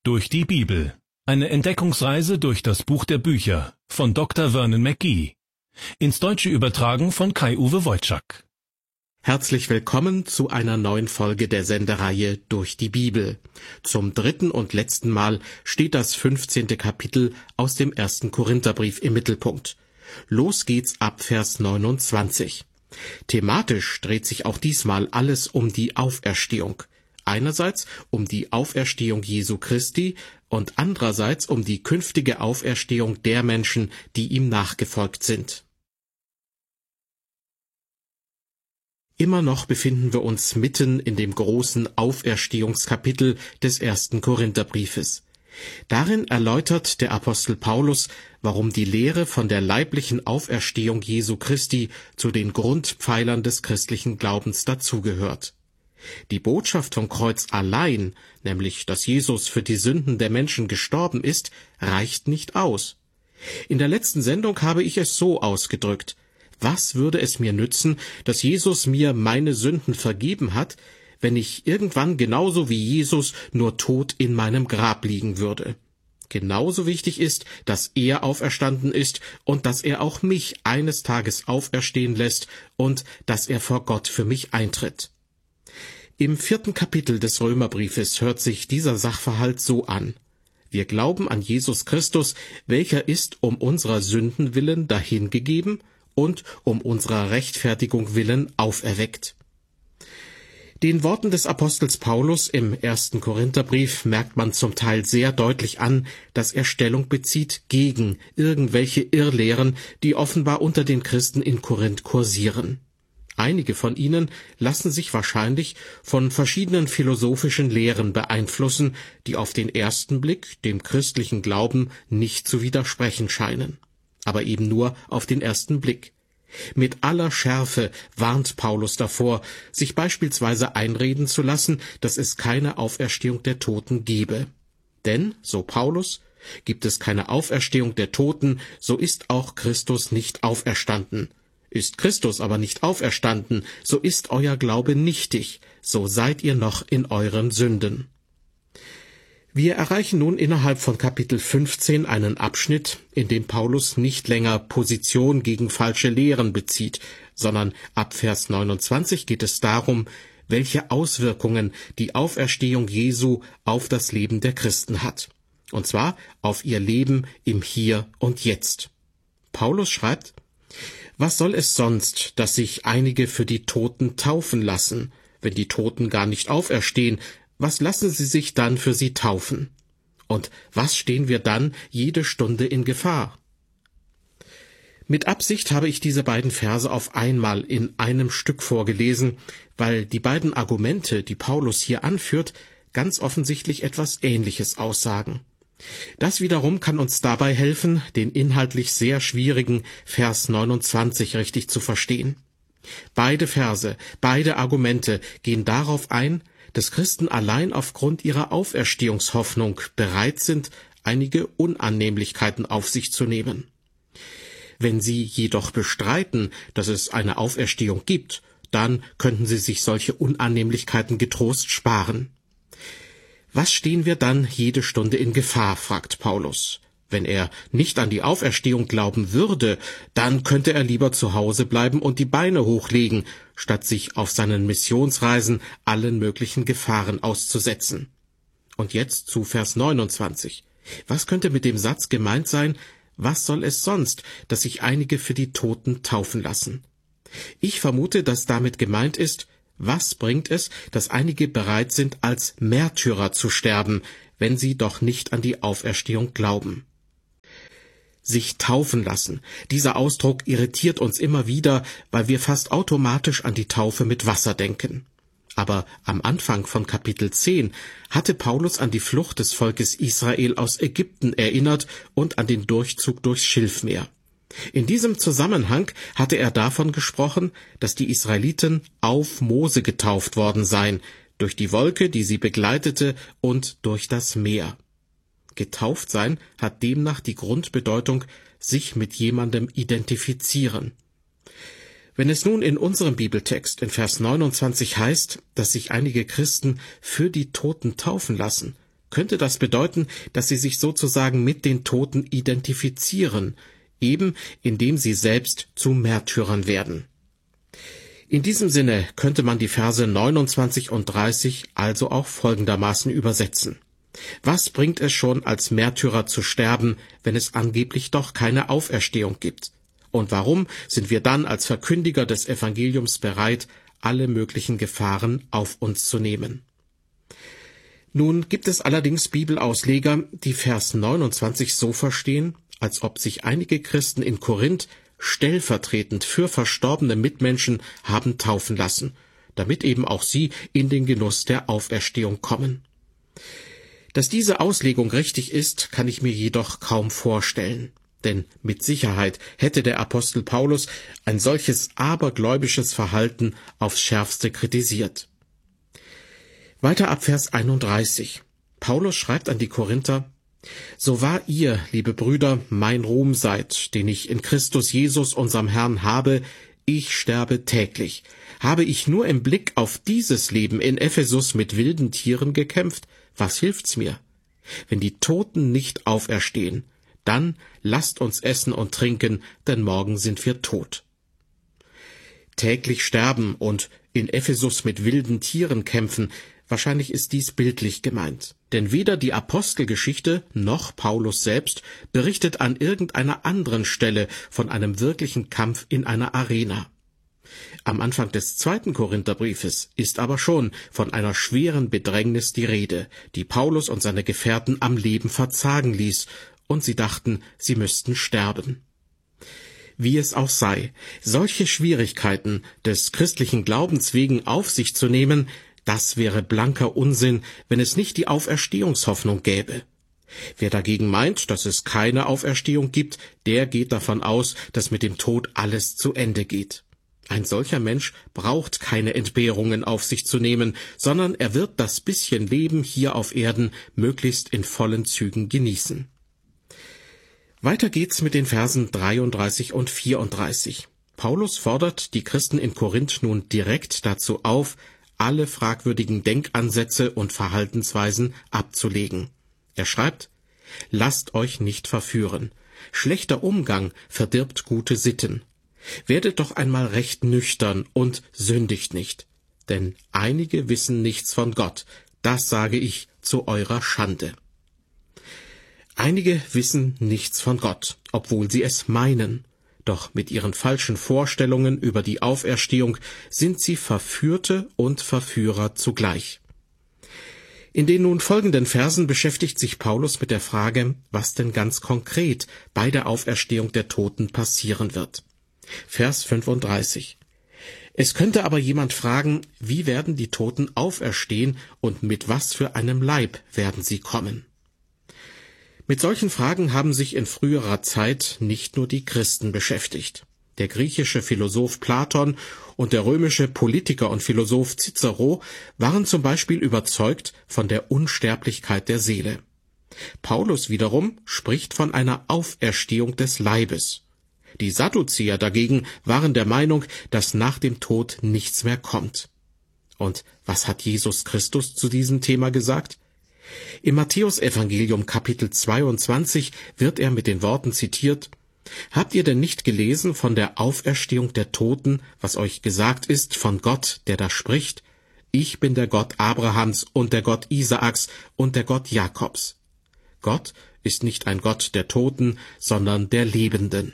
Durch die Bibel. Eine Entdeckungsreise durch das Buch der Bücher von Dr. Vernon McGee. Ins Deutsche übertragen von Kai-Uwe Wojczak. Herzlich willkommen zu einer neuen Folge der Sendereihe Durch die Bibel. Zum dritten und letzten Mal steht das 15. Kapitel aus dem 1. Korintherbrief im Mittelpunkt. Los geht's ab Vers 29. Thematisch dreht sich auch diesmal alles um die Auferstehung. Einerseits um die Auferstehung Jesu Christi und andererseits um die künftige Auferstehung der Menschen, die ihm nachgefolgt sind. Immer noch befinden wir uns mitten in dem großen Auferstehungskapitel des 1. Korintherbriefes. Darin erläutert der Apostel Paulus, warum die Lehre von der leiblichen Auferstehung Jesu Christi zu den Grundpfeilern des christlichen Glaubens dazugehört. Die Botschaft vom Kreuz allein, nämlich dass Jesus für die Sünden der Menschen gestorben ist, reicht nicht aus. In der letzten Sendung habe ich es so ausgedrückt: Was würde es mir nützen, dass Jesus mir meine Sünden vergeben hat, wenn ich irgendwann genauso wie Jesus nur tot in meinem Grab liegen würde? Genauso wichtig ist, dass er auferstanden ist und dass er auch mich eines Tages auferstehen lässt und dass er vor Gott für mich eintritt. Im 4. Kapitel des Römerbriefes hört sich dieser Sachverhalt so an: Wir glauben an Jesus Christus, welcher ist um unserer Sünden willen dahingegeben und um unserer Rechtfertigung willen auferweckt. Den Worten des Apostels Paulus im 1. Korintherbrief merkt man zum Teil sehr deutlich an, dass er Stellung bezieht gegen irgendwelche Irrlehren, die offenbar unter den Christen in Korinth kursieren. Einige von ihnen lassen sich wahrscheinlich von verschiedenen philosophischen Lehren beeinflussen, die auf den ersten Blick dem christlichen Glauben nicht zu widersprechen scheinen. Aber eben nur auf den ersten Blick. Mit aller Schärfe warnt Paulus davor, sich beispielsweise einreden zu lassen, dass es keine Auferstehung der Toten gebe. Denn, so Paulus, gibt es keine Auferstehung der Toten, so ist auch Christus nicht auferstanden. Ist Christus aber nicht auferstanden, so ist euer Glaube nichtig, so seid ihr noch in euren Sünden. Wir erreichen nun innerhalb von Kapitel 15 einen Abschnitt, in dem Paulus nicht länger Position gegen falsche Lehren bezieht, sondern ab Vers 29 geht es darum, welche Auswirkungen die Auferstehung Jesu auf das Leben der Christen hat. Und zwar auf ihr Leben im Hier und Jetzt. Paulus schreibt: Was soll es sonst, dass sich einige für die Toten taufen lassen? Wenn die Toten gar nicht auferstehen, was lassen sie sich dann für sie taufen? Und was stehen wir dann jede Stunde in Gefahr? Mit Absicht habe ich diese beiden Verse auf einmal in einem Stück vorgelesen, weil die beiden Argumente, die Paulus hier anführt, ganz offensichtlich etwas Ähnliches aussagen. Das wiederum kann uns dabei helfen, den inhaltlich sehr schwierigen Vers 29 richtig zu verstehen. Beide Verse, beide Argumente gehen darauf ein, dass Christen allein aufgrund ihrer Auferstehungshoffnung bereit sind, einige Unannehmlichkeiten auf sich zu nehmen. Wenn sie jedoch bestreiten, dass es eine Auferstehung gibt, dann könnten sie sich solche Unannehmlichkeiten getrost sparen. Was stehen wir dann jede Stunde in Gefahr, fragt Paulus. Wenn er nicht an die Auferstehung glauben würde, dann könnte er lieber zu Hause bleiben und die Beine hochlegen, statt sich auf seinen Missionsreisen allen möglichen Gefahren auszusetzen. Und jetzt zu Vers 29. Was könnte mit dem Satz gemeint sein: Was soll es sonst, dass sich einige für die Toten taufen lassen? Ich vermute, dass damit gemeint ist: Was bringt es, dass einige bereit sind, als Märtyrer zu sterben, wenn sie doch nicht an die Auferstehung glauben? Sich taufen lassen. Dieser Ausdruck irritiert uns immer wieder, weil wir fast automatisch an die Taufe mit Wasser denken. Aber am Anfang von Kapitel 10 hatte Paulus an die Flucht des Volkes Israel aus Ägypten erinnert und an den Durchzug durchs Schilfmeer. In diesem Zusammenhang hatte er davon gesprochen, dass die Israeliten auf Mose getauft worden seien, durch die Wolke, die sie begleitete, und durch das Meer. Getauft sein hat demnach die Grundbedeutung, sich mit jemandem identifizieren. Wenn es nun in unserem Bibeltext in Vers 29 heißt, dass sich einige Christen für die Toten taufen lassen, könnte das bedeuten, dass sie sich sozusagen mit den Toten identifizieren, eben indem sie selbst zu Märtyrern werden. In diesem Sinne könnte man die Verse 29 und 30 also auch folgendermaßen übersetzen. Was bringt es schon, als Märtyrer zu sterben, wenn es angeblich doch keine Auferstehung gibt? Und warum sind wir dann als Verkündiger des Evangeliums bereit, alle möglichen Gefahren auf uns zu nehmen? Nun gibt es allerdings Bibelausleger, die Vers 29 so verstehen, als ob sich einige Christen in Korinth stellvertretend für verstorbene Mitmenschen haben taufen lassen, damit eben auch sie in den Genuss der Auferstehung kommen. Dass diese Auslegung richtig ist, kann ich mir jedoch kaum vorstellen. Denn mit Sicherheit hätte der Apostel Paulus ein solches abergläubisches Verhalten aufs Schärfste kritisiert. Weiter ab Vers 31. Paulus schreibt an die Korinther: So wahr ihr, liebe Brüder, mein Ruhm seid, den ich in Christus Jesus, unserem Herrn, habe, ich sterbe täglich. Habe ich nur im Blick auf dieses Leben in Ephesus mit wilden Tieren gekämpft, was hilft's mir? Wenn die Toten nicht auferstehen, dann lasst uns essen und trinken, denn morgen sind wir tot. Täglich sterben und in Ephesus mit wilden Tieren kämpfen, wahrscheinlich ist dies bildlich gemeint. Denn weder die Apostelgeschichte noch Paulus selbst berichtet an irgendeiner anderen Stelle von einem wirklichen Kampf in einer Arena. Am Anfang des 2. Korintherbriefes ist aber schon von einer schweren Bedrängnis die Rede, die Paulus und seine Gefährten am Leben verzagen ließ, und sie dachten, sie müssten sterben. Wie es auch sei, solche Schwierigkeiten des christlichen Glaubens wegen auf sich zu nehmen, das wäre blanker Unsinn, wenn es nicht die Auferstehungshoffnung gäbe. Wer dagegen meint, dass es keine Auferstehung gibt, der geht davon aus, dass mit dem Tod alles zu Ende geht. Ein solcher Mensch braucht keine Entbehrungen auf sich zu nehmen, sondern er wird das bisschen Leben hier auf Erden möglichst in vollen Zügen genießen. Weiter geht's mit den Versen 33 und 34. Paulus fordert die Christen in Korinth nun direkt dazu auf, alle fragwürdigen Denkansätze und Verhaltensweisen abzulegen. Er schreibt: Lasst euch nicht verführen. Schlechter Umgang verdirbt gute Sitten. Werdet doch einmal recht nüchtern und sündigt nicht. Denn einige wissen nichts von Gott. Das sage ich zu eurer Schande. Einige wissen nichts von Gott, obwohl sie es meinen. Doch mit ihren falschen Vorstellungen über die Auferstehung sind sie Verführte und Verführer zugleich. In den nun folgenden Versen beschäftigt sich Paulus mit der Frage, was denn ganz konkret bei der Auferstehung der Toten passieren wird. Vers 35. Es könnte aber jemand fragen, wie werden die Toten auferstehen und mit was für einem Leib werden sie kommen? Mit solchen Fragen haben sich in früherer Zeit nicht nur die Christen beschäftigt. Der griechische Philosoph Platon und der römische Politiker und Philosoph Cicero waren zum Beispiel überzeugt von der Unsterblichkeit der Seele. Paulus wiederum spricht von einer Auferstehung des Leibes. Die Sadduzäer dagegen waren der Meinung, dass nach dem Tod nichts mehr kommt. Und was hat Jesus Christus zu diesem Thema gesagt? Im Matthäusevangelium Kapitel 22 wird er mit den Worten zitiert: Habt ihr denn nicht gelesen von der Auferstehung der Toten, was euch gesagt ist von Gott, der da spricht: Ich bin der Gott Abrahams und der Gott Isaaks und der Gott Jakobs. Gott ist nicht ein Gott der Toten, sondern der Lebenden.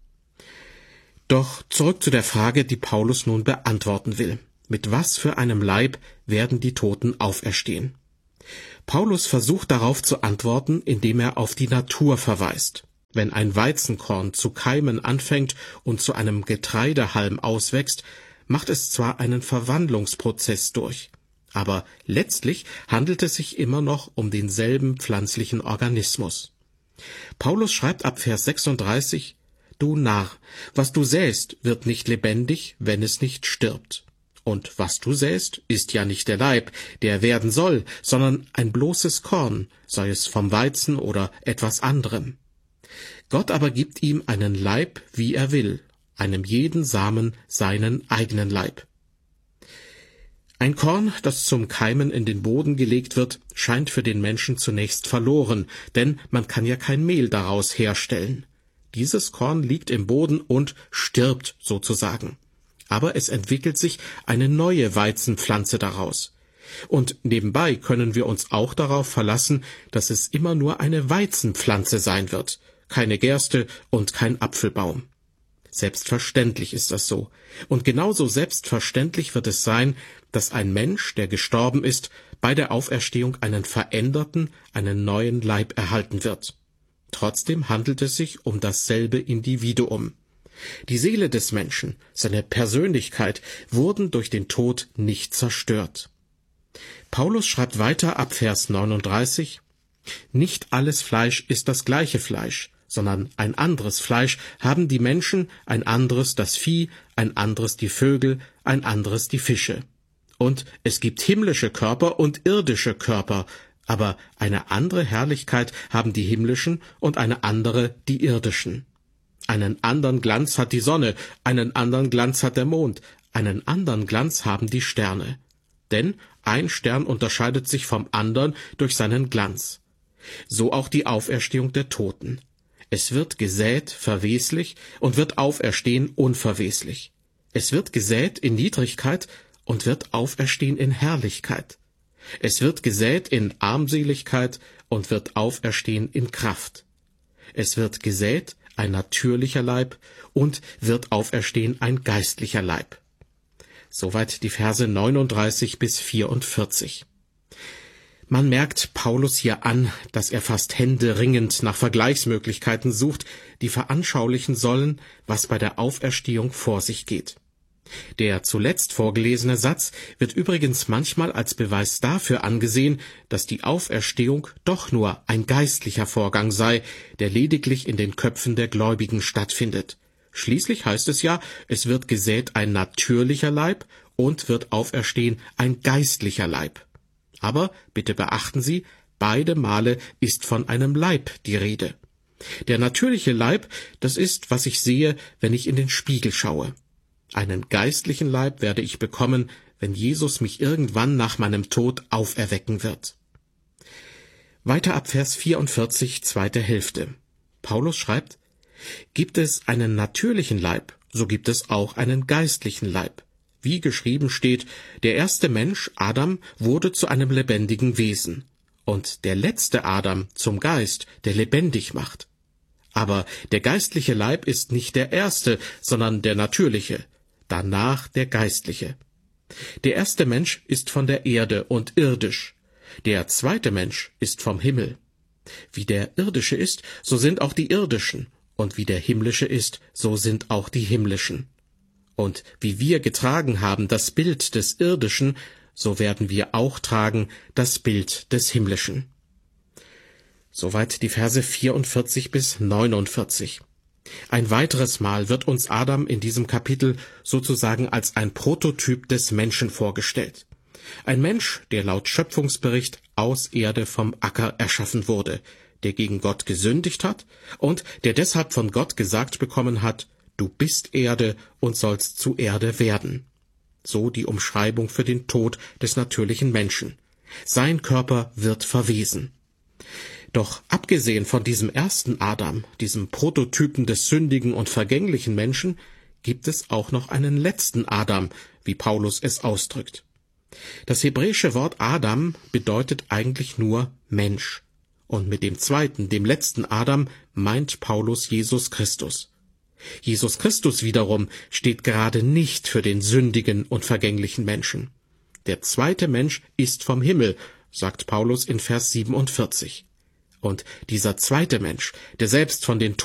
Doch zurück zu der Frage, die Paulus nun beantworten will. Mit was für einem Leib werden die Toten auferstehen? Paulus versucht darauf zu antworten, indem er auf die Natur verweist. Wenn ein Weizenkorn zu keimen anfängt und zu einem Getreidehalm auswächst, macht es zwar einen Verwandlungsprozess durch, aber letztlich handelt es sich immer noch um denselben pflanzlichen Organismus. Paulus schreibt ab Vers 36: Du Narr, was du säst, wird nicht lebendig, wenn es nicht stirbt. Und was du säst, ist ja nicht der Leib, der werden soll, sondern ein bloßes Korn, sei es vom Weizen oder etwas anderem. Gott aber gibt ihm einen Leib, wie er will, einem jeden Samen seinen eigenen Leib. Ein Korn, das zum Keimen in den Boden gelegt wird, scheint für den Menschen zunächst verloren, denn man kann ja kein Mehl daraus herstellen. Dieses Korn liegt im Boden und stirbt sozusagen. Aber es entwickelt sich eine neue Weizenpflanze daraus. Und nebenbei können wir uns auch darauf verlassen, dass es immer nur eine Weizenpflanze sein wird, keine Gerste und kein Apfelbaum. Selbstverständlich ist das so. Und genauso selbstverständlich wird es sein, dass ein Mensch, der gestorben ist, bei der Auferstehung einen veränderten, einen neuen Leib erhalten wird. Trotzdem handelt es sich um dasselbe Individuum. Die Seele des Menschen, seine Persönlichkeit, wurden durch den Tod nicht zerstört. Paulus schreibt weiter ab Vers 39, »Nicht alles Fleisch ist das gleiche Fleisch, sondern ein anderes Fleisch haben die Menschen, ein anderes das Vieh, ein anderes die Vögel, ein anderes die Fische. Und es gibt himmlische Körper und irdische Körper, aber eine andere Herrlichkeit haben die himmlischen und eine andere die irdischen. Einen anderen Glanz hat die Sonne, einen anderen Glanz hat der Mond, einen anderen Glanz haben die Sterne. Denn ein Stern unterscheidet sich vom anderen durch seinen Glanz. So auch die Auferstehung der Toten. Es wird gesät verweslich und wird auferstehen unverweslich. Es wird gesät in Niedrigkeit und wird auferstehen in Herrlichkeit. Es wird gesät in Armseligkeit und wird auferstehen in Kraft. Es wird gesät ein natürlicher Leib und wird auferstehen ein geistlicher Leib. Soweit die Verse 39 bis 44. Man merkt Paulus hier an, dass er fast händeringend nach Vergleichsmöglichkeiten sucht, die veranschaulichen sollen, was bei der Auferstehung vor sich geht. Der zuletzt vorgelesene Satz wird übrigens manchmal als Beweis dafür angesehen, dass die Auferstehung doch nur ein geistlicher Vorgang sei, der lediglich in den Köpfen der Gläubigen stattfindet. Schließlich heißt es ja, es wird gesät ein natürlicher Leib und wird auferstehen ein geistlicher Leib. Aber bitte beachten Sie, beide Male ist von einem Leib die Rede. Der natürliche Leib, das ist, was ich sehe, wenn ich in den Spiegel schaue. Einen geistlichen Leib werde ich bekommen, wenn Jesus mich irgendwann nach meinem Tod auferwecken wird. Weiter ab Vers 44, zweite Hälfte. Paulus schreibt, »Gibt es einen natürlichen Leib, so gibt es auch einen geistlichen Leib. Wie geschrieben steht, der erste Mensch, Adam, wurde zu einem lebendigen Wesen, und der letzte Adam zum Geist, der lebendig macht. Aber der geistliche Leib ist nicht der erste, sondern der natürliche, danach der geistliche. Der erste Mensch ist von der Erde und irdisch, der zweite Mensch ist vom Himmel. Wie der irdische ist, so sind auch die irdischen, und wie der himmlische ist, so sind auch die himmlischen. Und wie wir getragen haben das Bild des Irdischen, so werden wir auch tragen das Bild des Himmlischen.« Soweit die Verse 44 bis 49. Ein weiteres Mal wird uns Adam in diesem Kapitel sozusagen als ein Prototyp des Menschen vorgestellt. Ein Mensch, der laut Schöpfungsbericht aus Erde vom Acker erschaffen wurde, der gegen Gott gesündigt hat und der deshalb von Gott gesagt bekommen hat, »Du bist Erde und sollst zu Erde werden.« So die Umschreibung für den Tod des natürlichen Menschen. Sein Körper wird verwesen. Doch abgesehen von diesem ersten Adam, diesem Prototypen des sündigen und vergänglichen Menschen, gibt es auch noch einen letzten Adam, wie Paulus es ausdrückt. Das hebräische Wort Adam bedeutet eigentlich nur Mensch. Und mit dem zweiten, dem letzten Adam, meint Paulus Jesus Christus. Jesus Christus wiederum steht gerade nicht für den sündigen und vergänglichen Menschen. Der zweite Mensch ist vom Himmel, sagt Paulus in Vers 47. Und dieser zweite Mensch, der selbst von den